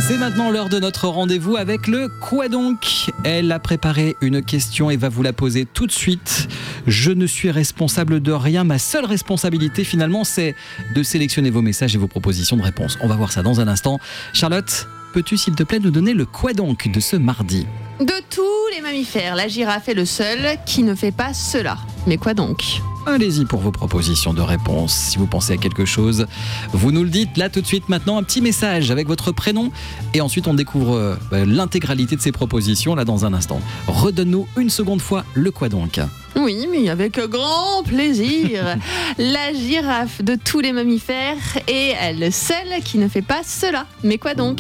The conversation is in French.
C'est maintenant l'heure de notre rendez-vous avec le Quoi donc ? Elle a préparé une question et va vous la poser tout de suite. Je ne suis responsable de rien. Ma seule responsabilité finalement, c'est de sélectionner vos messages et vos propositions de réponse. On va voir ça dans un instant. Charlotte, peux-tu s'il te plaît nous donner le Quoi donc de ce mardi ? De tous les mammifères, la girafe est le seul qui ne fait pas cela. Mais quoi donc ? Allez-y pour vos propositions de réponse. Si vous pensez à quelque chose, vous nous le dites là tout de suite. Maintenant, un petit message avec votre prénom et ensuite on découvre l'intégralité de ces propositions là dans un instant. Redonne-nous une seconde fois le Quoi donc. Oui, mais avec grand plaisir. La girafe de tous les mammifères est le seul qui ne fait pas cela. Mais quoi donc ?